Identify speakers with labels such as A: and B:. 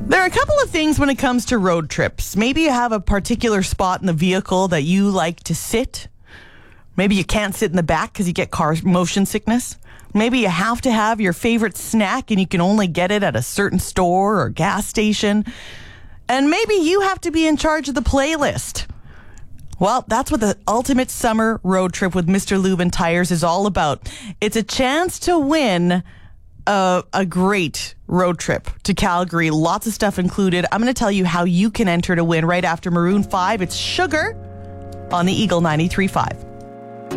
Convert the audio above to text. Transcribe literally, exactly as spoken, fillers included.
A: There are a couple of things when it comes to road trips. Maybe you have a particular spot in the vehicle that you like to sit. Maybe you can't sit in the back because you get car motion sickness. Maybe you have to have your favorite snack and you can only get it at a certain store or gas station. And maybe you have to be in charge of the playlist. Well, that's what the ultimate summer road trip with Mister Lubin Tires is all about. It's a chance to win a, a great road trip to Calgary. Lots of stuff included. I'm going to tell you how you can enter to win right after Maroon five. It's Sugar on the Eagle ninety-three point five.